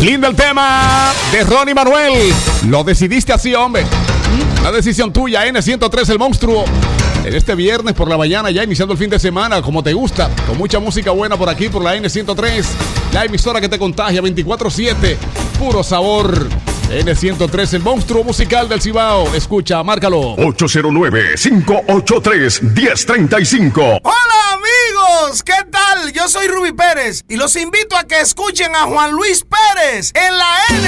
Lindo el tema de Ronnie Manuel. Lo decidiste así, hombre. La decisión tuya, N103 El Monstruo. En este viernes por la mañana, ya iniciando el fin de semana, como te gusta, con mucha música buena por aquí, por la N103, la emisora que te contagia 24/7, puro sabor. N103, el monstruo musical del Cibao. Escucha, márcalo. 809-583-1035. Hola amigos, ¿qué tal? Yo soy Ruby Pérez y los invito a que escuchen a Juan Luis Pérez en la N.